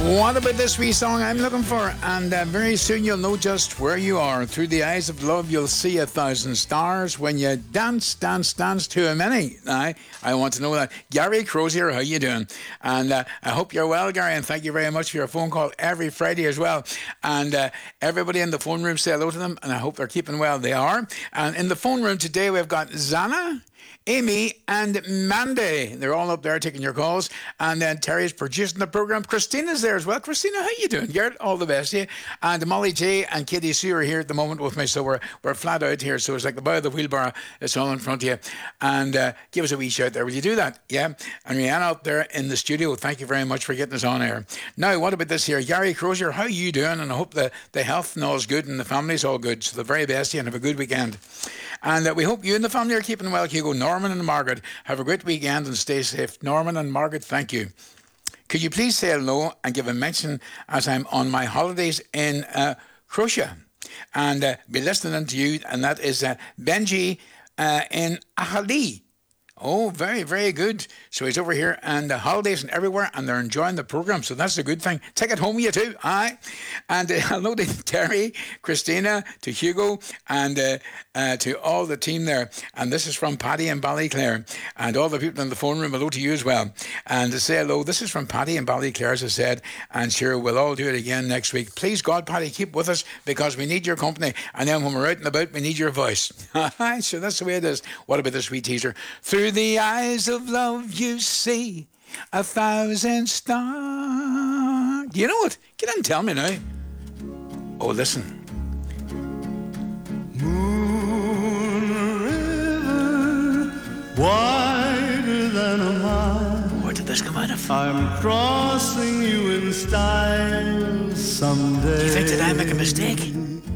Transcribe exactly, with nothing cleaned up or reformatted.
What about this wee song I'm looking for? And uh, very soon you'll know just where you are. Through the eyes of love, you'll see a thousand stars. When you dance, dance, dance to a many. I, I want to know that. Gary Crozier, how you doing? And uh, I hope you're well, Gary, and thank you very much for your phone call every Friday as well. And uh, everybody in the phone room, say hello to them, and I hope they're keeping well. They are. And in the phone room today, we've got Zana, Amy and Mandy. They're all up there taking your calls. And then Terry's producing the programme. Christina's there as well. Christina, how you doing? Garrett, all the best to you. And Molly J and Katie Sue are here at the moment with me. So we're we're flat out here. So it's like the bow of the wheelbarrow. It's all in front of you. And uh, give us a wee shout there. Will you do that? Yeah. And Rihanna up there in the studio. Thank you very much for getting us on air. Now, what about this here? Gary Crozier, how you doing? And I hope the, the health and all is good and the family's all good. So the very best to you and have a good weekend. And uh, we hope you and the family are keeping well, Hugo. Norman and Margaret, have a great weekend and stay safe. Norman and Margaret, thank you. Could you please say hello and give a mention as I'm on my holidays in uh, Croatia and uh, be listening to you, and that is uh, Benji uh, in Ahali. Oh, very, very good. So he's over here and the holidays and everywhere, and they're enjoying the programme. So that's a good thing. Take it home, you too. Aye. And uh, hello to Terry, Christina, to Hugo, and uh, uh, to all the team there. And this is from Paddy and Ballyclare. And all the people in the phone room, hello to you as well. And to say hello, this is from Paddy and Ballyclare, as I said. And sure, we'll all do it again next week. Please, God, Paddy, keep with us because we need your company. And then when we're out and about, we need your voice. So that's the way it is. What about this sweet teaser? Through the eyes of love you see a thousand stars. Do you know it? Get on and tell me now. Oh, listen. Moon river, wider than a mile. Where did this come out of? I'm crossing you in style someday. Do you think, did I make a mistake?